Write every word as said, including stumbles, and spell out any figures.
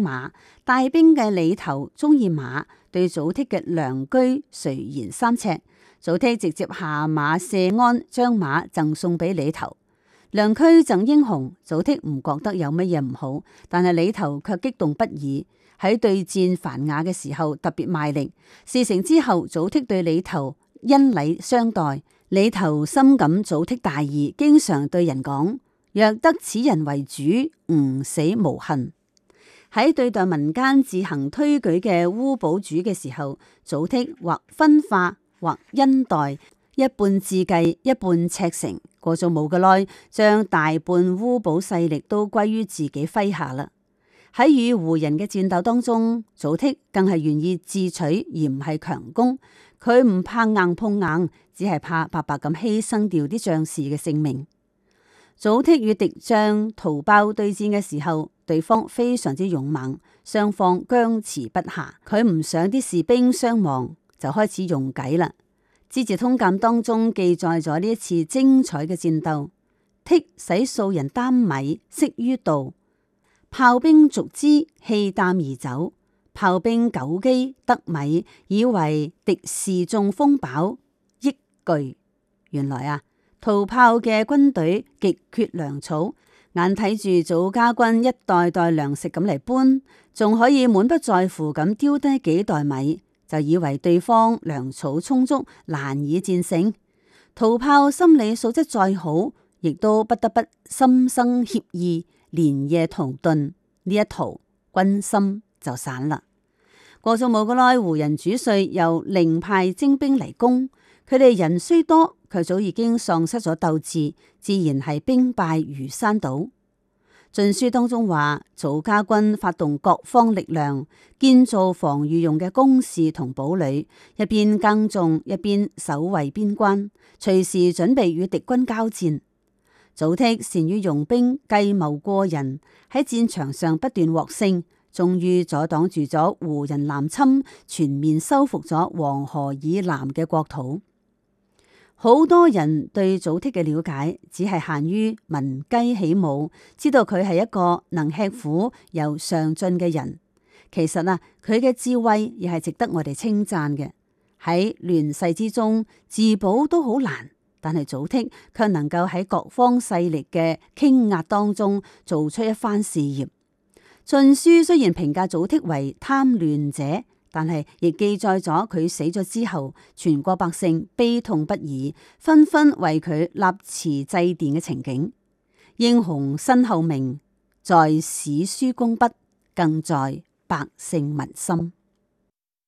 馬，帶兵嘅李頭中意馬，對祖逖嘅良車垂涎三尺。祖逖直接下馬謝鞍，將馬贈送俾李頭。良車贈英雄，祖逖唔覺得有乜嘢唔好，但係李頭卻激動不已。喺對戰樊六嘅時候特別賣力。事成之後，祖逖對李頭恩禮相待，李頭深感祖逖大義，經常對人講：若得此人為主，吾死無恨。喺對待民間自行推舉嘅烏堡主嘅時候，祖逖或分化，或恩待，一半自計，一半赤誠。過咗冇幾耐，將大半烏堡勢力都歸於自己麾下啦。喺與胡人嘅戰鬥當中，祖逖更係願意智取而唔係強攻。佢唔怕硬碰硬，只係怕白白咁犧牲掉啲將士嘅性命。祖逖與敵將屠豹對戰嘅時候，對方非常之勇猛，雙方僵持不下。佢唔想啲士兵傷亡，就開始用計啦。《資治通鑑》當中記載咗呢一次精彩嘅戰鬥。逖使數人擔米息於道，炮兵逐之，棄擔而走。炮兵久饑得米，以為敵士眾豐飽，益懼。原來啊，屠豹嘅軍隊極缺糧草，眼睇住祖家軍一袋袋糧食咁嚟搬，仲可以滿不在乎咁丟低幾袋米，就以為對方糧草充足，難以戰勝。屠豹心理素質再好，亦都不得不心生怯意，連夜屠遁。呢一屠，軍心就散啦。過咗冇幾耐，胡人主帥又另派精兵嚟攻，佢哋人雖多，卻早已經喪失咗鬥志，自然係兵敗如山倒。晉書當中話，祖家軍發動各方力量，建造防禦用嘅工事同堡壘，一邊耕種，一邊守衛邊關，隨時準備與敵軍交戰。祖逖善於用兵，計謀過人，喺戰場上不斷獲勝，終於阻擋住咗胡人南侵，全面收復咗黃河以南嘅國土。好多人對祖逖嘅了解只係限於聞雞起舞，知道佢係一個能吃苦又上進嘅人。其實啊，佢嘅智慧亦係值得我哋稱讚嘅。喺亂世之中，自保都好難，但係祖逖卻能夠喺各方勢力嘅傾壓當中做出一番事業。晉書雖然評價祖逖為貪亂者，但係亦記載咗佢死咗之後，全國百姓悲痛不已，紛紛為佢立祠祭奠嘅情景。英雄身後名，在史書功筆，更在百姓民心。